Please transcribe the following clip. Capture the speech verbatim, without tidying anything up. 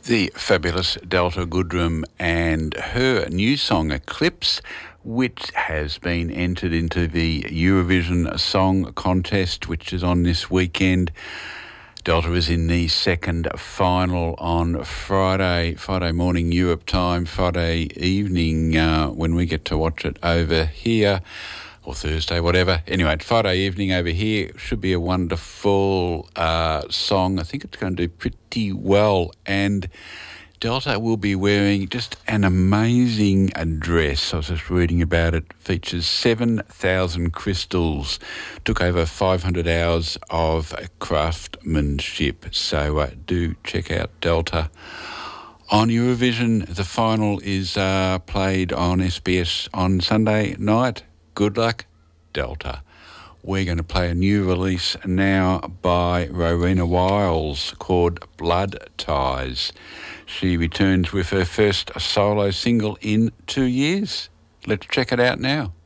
The fabulous Delta Goodrem and her new song Eclipse, which has been entered into the Eurovision Song Contest, which is on this weekend. Delta is in the second final on Friday, Friday morning Europe time, Friday evening uh, when we get to watch it over here, or Thursday, whatever. Anyway, Friday evening over here should be a wonderful uh, song. I think it's going to do pretty well, and Delta will be wearing just an amazing dress. I was just reading about it. Features seven thousand crystals. Took over five hundred hours of craftsmanship. So uh, do check out Delta. On Eurovision, the final is uh, played on S B S on Sunday night. Good luck, Delta. We're going to play a new release now by Rowena Wiles called Blood Ties. She returns with her first solo single in two years. Let's check it out now.